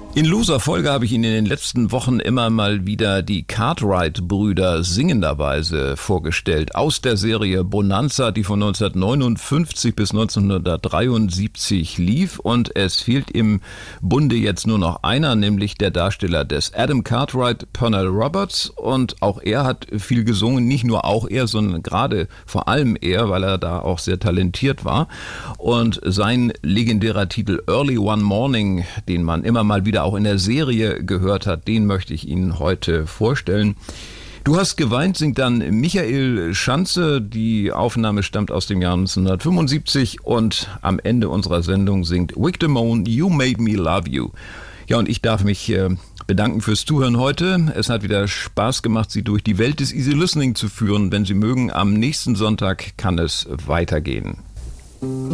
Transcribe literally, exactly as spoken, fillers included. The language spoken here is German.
In loser Folge habe ich Ihnen in den letzten Wochen immer mal wieder die Cartwright-Brüder singenderweise vorgestellt. Aus der Serie Bonanza, die von neunzehnhundertneunundfünfzig bis neunzehnhundertdreiundsiebzig lief. Und es fehlt im Bunde jetzt nur noch einer, nämlich der Darsteller des Adam Cartwright, Pernell Roberts. Und auch er hat viel gesungen, nicht nur auch er, sondern gerade vor allem er, weil er da auch sehr talentiert war. Und sein legendärer Titel Early One Morning, den man immer mal wieder auch in der Serie gehört hat, den möchte ich Ihnen heute vorstellen. Du hast geweint, singt dann Michael Schanze. Die Aufnahme stammt aus dem Jahr neunzehnhundertfünfundsiebzig und am Ende unserer Sendung singt Wick Damone, You Made Me Love You. Ja, und ich darf mich äh, bedanken fürs Zuhören heute. Es hat wieder Spaß gemacht, Sie durch die Welt des Easy Listening zu führen. Wenn Sie mögen, am nächsten Sonntag kann es weitergehen.